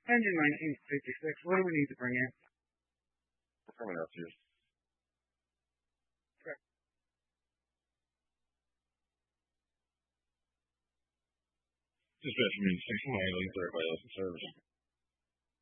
Engine 1956. What do we need to bring in? Coming out to you. Correct. Dispatch means 6 miles, everybody else in service.